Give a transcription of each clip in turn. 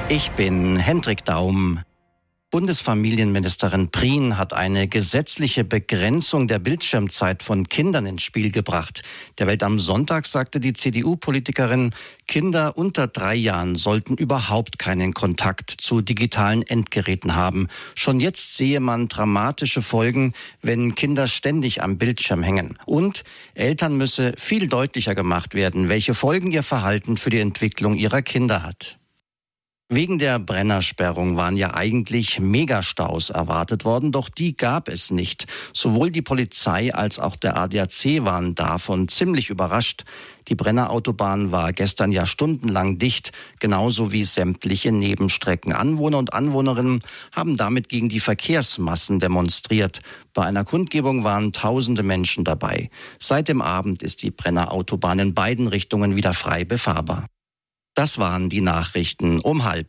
Ich bin Hendrik Daum. Bundesfamilienministerin Prien hat eine gesetzliche Begrenzung der Bildschirmzeit von Kindern ins Spiel gebracht. Der Welt am Sonntag sagte die CDU-Politikerin, Kinder unter 3 Jahren sollten überhaupt keinen Kontakt zu digitalen Endgeräten haben. Schon jetzt sehe man dramatische Folgen, wenn Kinder ständig am Bildschirm hängen. Und Eltern müsse viel deutlicher gemacht werden, welche Folgen ihr Verhalten für die Entwicklung ihrer Kinder hat. Wegen der Brennersperrung waren ja eigentlich Megastaus erwartet worden, doch die gab es nicht. Sowohl die Polizei als auch der ADAC waren davon ziemlich überrascht. Die Brennerautobahn war gestern ja stundenlang dicht, genauso wie sämtliche Nebenstrecken. Anwohner und Anwohnerinnen haben damit gegen die Verkehrsmassen demonstriert. Bei einer Kundgebung waren tausende Menschen dabei. Seit dem Abend ist die Brennerautobahn in beiden Richtungen wieder frei befahrbar. Das waren die Nachrichten um 12:30.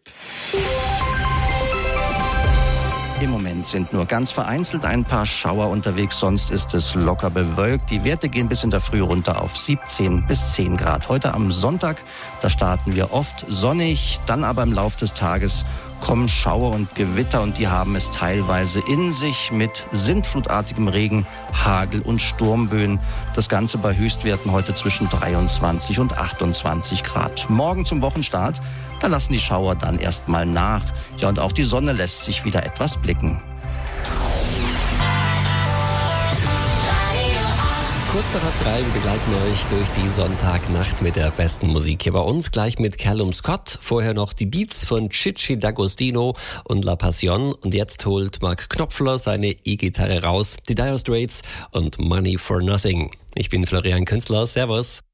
Im Moment sind nur ganz vereinzelt ein paar Schauer unterwegs, sonst ist es locker bewölkt. Die Werte gehen bis in der Früh runter auf 17 bis 10 Grad. Heute am Sonntag, da starten wir oft sonnig, dann aber im Laufe des Tages kommen Schauer und Gewitter und die haben es teilweise in sich mit sintflutartigem Regen, Hagel und Sturmböen. Das Ganze bei Höchstwerten heute zwischen 23 und 28 Grad. Morgen zum Wochenstart, da lassen die Schauer dann erstmal nach. Ja, und auch die Sonne lässt sich wieder etwas blicken. Kurz nach 3 wir begleiten euch durch die Sonntagnacht mit der besten Musik hier bei uns. Gleich mit Callum Scott, vorher noch die Beats von Chichi D'Agostino und La Passion. Und jetzt holt Mark Knopfler seine E-Gitarre raus, die Dire Straits und Money for Nothing. Ich bin Florian Künstler, servus.